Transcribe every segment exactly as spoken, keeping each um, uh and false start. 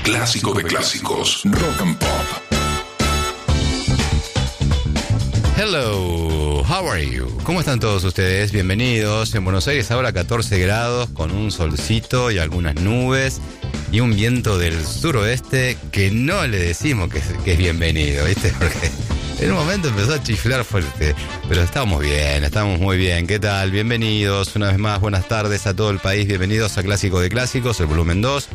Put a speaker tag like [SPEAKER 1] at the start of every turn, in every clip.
[SPEAKER 1] Clásico de clásicos. Rock and Pop.
[SPEAKER 2] Hello, how are you? ¿Cómo están todos ustedes? Bienvenidos. En Buenos Aires ahora catorce grados con un solcito y algunas nubes y un viento del suroeste que no le decimos que es, que es bienvenido, ¿viste? Porque en un momento empezó a chiflar fuerte, pero estamos bien, estamos muy bien. ¿Qué tal? Bienvenidos una vez más, buenas tardes a todo el país. Bienvenidos a Clásico de Clásicos, el volumen dos.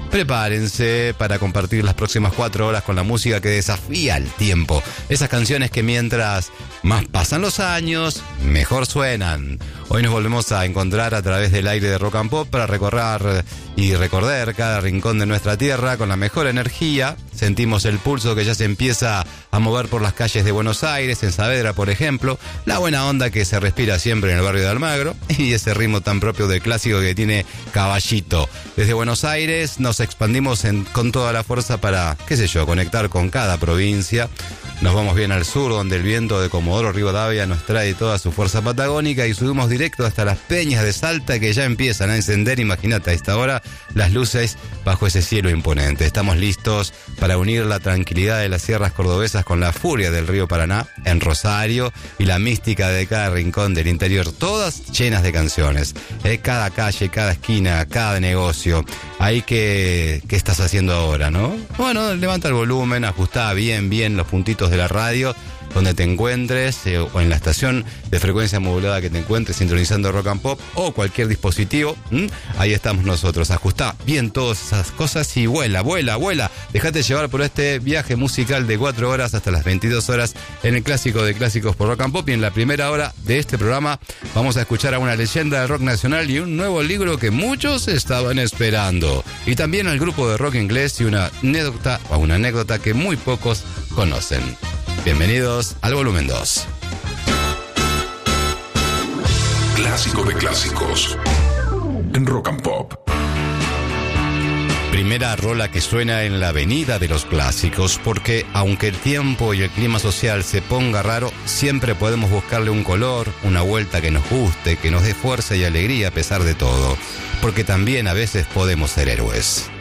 [SPEAKER 2] Prepárense para compartir las próximas cuatro horas con la música que desafía el tiempo. Esas canciones que mientras más pasan los años, mejor suenan. Hoy nos volvemos a encontrar a través del aire de Rock and Pop para recorrer y recordar cada rincón de nuestra tierra con la mejor energía. Sentimos el pulso que ya se empieza a mover por las calles de Buenos Aires, en Saavedra, por ejemplo. La buena onda que se respira siempre en el barrio de Almagro. Y ese ritmo tan propio del clásico que tiene Caballito. Desde Buenos Aires nos expandimos en, con toda la fuerza para, qué sé yo, conectar con cada provincia. Nos vamos bien al sur, donde el viento de Comodoro Rivadavia nos trae toda su fuerza patagónica, y subimos directo hasta las peñas de Salta, que ya empiezan a encender, imagínate a esta hora, las luces bajo ese cielo imponente. Estamos listos para unir la tranquilidad de las sierras cordobesas con la furia del río Paraná en Rosario y la mística de cada rincón del interior, todas llenas de canciones. Eh, cada calle, cada esquina, cada negocio. Ahí que, ¿qué estás haciendo ahora, no? Bueno, levanta el volumen, ajustá bien, bien los puntitos de la radio donde te encuentres, eh, o en la estación de frecuencia modulada que te encuentres sintonizando Rock and Pop o cualquier dispositivo. ¿Mm? Ahí estamos nosotros. Ajustá bien todas esas cosas y vuela, vuela, vuela. Dejate llevar por este viaje musical de cuatro horas hasta las veintidós horas en el Clásico de Clásicos por Rock and Pop. Y en la primera hora de este programa vamos a escuchar a una leyenda del rock nacional y un nuevo libro que muchos estaban esperando. Y también al grupo de rock inglés y una anécdota, o una anécdota que muy pocos conocen. Bienvenidos al volumen dos.
[SPEAKER 1] Clásico de clásicos en Rock and Pop.
[SPEAKER 2] Primera rola que suena en la avenida de los clásicos, porque aunque el tiempo y el clima social se ponga raro, siempre podemos buscarle un color, una vuelta que nos guste, que nos dé fuerza y alegría a pesar de todo, porque también a veces podemos ser héroes.